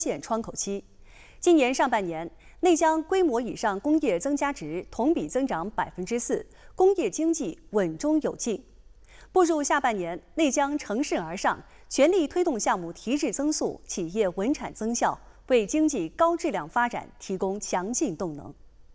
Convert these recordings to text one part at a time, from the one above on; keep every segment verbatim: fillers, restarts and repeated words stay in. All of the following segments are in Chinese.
线窗口期。今年上半年，内江规模以上工业增加值同比增长百分之四，工业经济稳中有进。步入下半年，内江乘势而上，全力推动项目提质增速、企业稳产增效，为经济高质量发展提供强劲动能。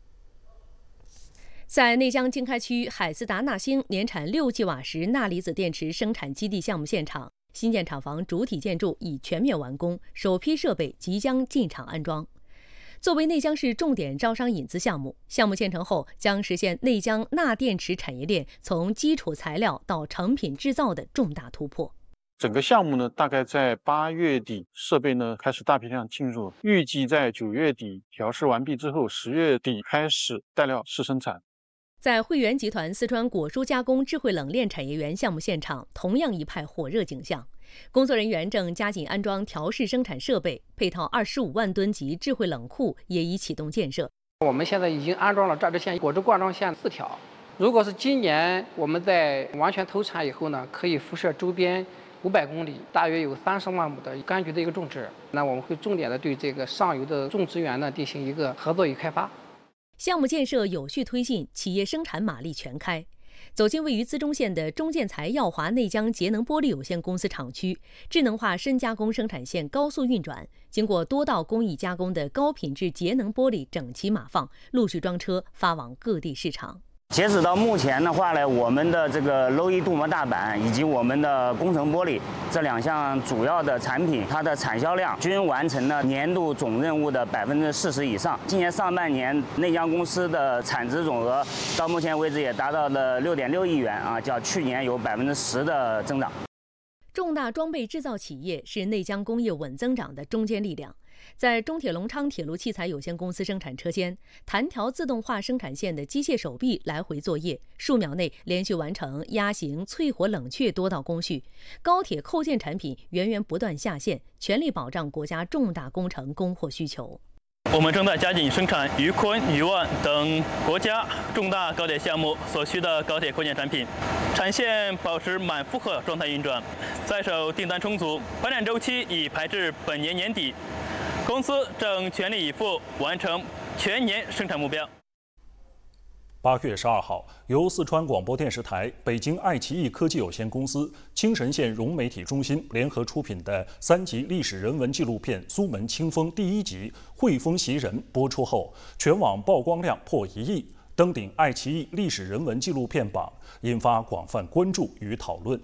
在内江经开区海斯达纳星年产六吉瓦时钠离子电池生产基地项目现场，新建厂房主体建筑已全面完工，首批设备即将进场安装。作为内江市重点招商引资项目，项目建成后将实现内江钠电池产业链从基础材料到成品制造的重大突破。 整个项目呢，大概在八月底，设备呢开始大批量进入，预计在九月底调试完毕之后，十月底开始带料试生产。 在汇源集团四川果蔬加工智慧冷链产业园项目现场，同样一派火热景象。工作人员正加紧安装调试生产设备，配套二十五万吨级智慧冷库也已启动建设。 我们现在已经安装了榨汁线、果汁灌装线四条。如果是今年我们在完全投产以后呢，可以辐射周边五百公里，大约有三十万亩的柑橘的一个种植。那我们会重点的对这个上游的种植园呢进行一个合作与开发。 项目建设有序推进，企业生产马力全开。走进位于资中县的中建材耀华内江节能玻璃有限公司厂区，智能化深加工生产线高速运转，经过多道工艺加工的高品质节能玻璃整齐码放，陆续装车发往各地市场。 截止到目前的话呢，我们的这个 Low E 镀膜大板以及我们的工程玻璃这两项主要的产品，它的产销量均完成了年度总任务的百分之四十以上。今年上半年内江公司的产值总额到目前为止也达到了六点六亿元啊，较去年有百分之十的增长。 重大装备制造企业是内江工业稳增长的中坚力量。在中铁隆昌铁路器材有限公司生产车间，弹条自动化生产线的机械手臂来回作业，数秒内连续完成压型、淬火、冷却多道工序。高铁扣件产品源源不断下线，全力保障国家重大工程供货需求。 我们正在加紧生产渝昆、渝万等国家重大高铁项目所需的高铁扣件产品，产线保持满负荷状态运转，在手订单充足，发展周期已排至本年年底。公司正全力以赴完成全年生产目标。 八月十二号，由四川广播电视台、北京爱奇艺科技有限公司、青神县融媒体中心联合出品的三集历史人文纪录片《苏门清风》第一集《汇丰袭人》播出后，全网曝光量破一亿，登顶爱奇艺历史人文纪录片榜，引发广泛关注与讨论。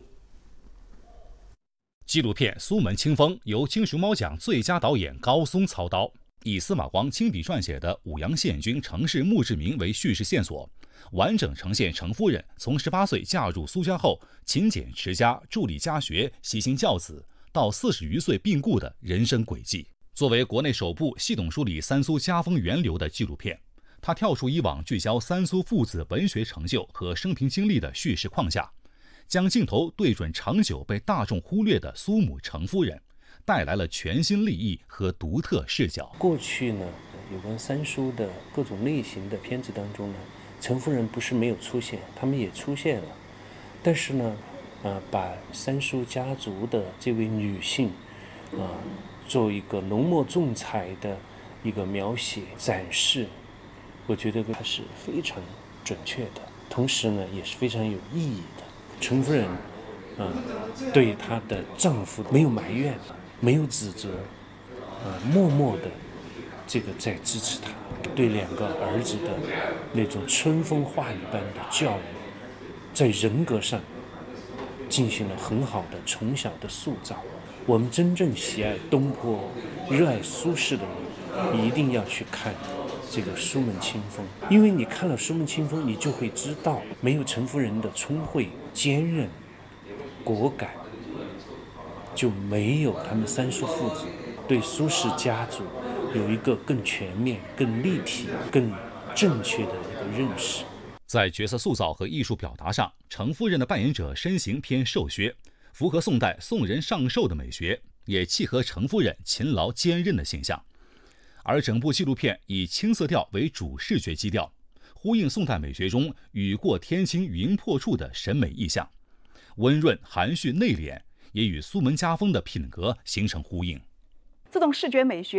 纪录片《苏门清风》由金熊猫奖最佳导演高松操刀，以司马光亲笔撰写的武阳县君程氏墓志铭为叙事线索，完整呈现程夫人从十八岁嫁入苏家后勤俭持家、助力家学、悉心教子，到四十余岁病故的人生轨迹。作为国内首部系统梳理三苏家风源流的纪录片，它跳出以往聚焦三苏父子文学成就和生平经历的叙事框架，将镜头对准长久被大众忽略的苏母程夫人，带来了全新立意和独特视角。 过去呢，有关三苏的各种类型的片子当中呢，程夫人不是没有出现，他们也出现了，但是呢，呃，把三苏家族的这位女性，啊、呃，做一个浓墨重彩的一个描写展示，我觉得它是非常准确的，同时呢，也是非常有意义的。程夫人，嗯、呃，对她的丈夫没有埋怨，没有指责，呃，默默的这个在支持她，对两个儿子的那种春风化雨般的教育，在人格上进行了很好的从小的塑造。我们真正喜爱东坡、热爱苏轼的人，你一定要去看这个《苏门清风》，因为你看了《苏门清风》，你就会知道，没有程夫人的聪慧、坚韧、果敢，就没有他们三叔父子对苏轼家族有一个更全面、更立体、更正确的一个认识。 在角色塑造和艺术表达上，程夫人的扮演者身形偏瘦削，符合宋代宋人上寿的美学，也契合程夫人勤劳坚韧的形象。而整部纪录片以青色调为主视觉基调，呼应宋代美学中雨过天晴云破处的审美意象，温润含蓄内敛，也与苏门家风的品格形成呼应。 这种视觉美学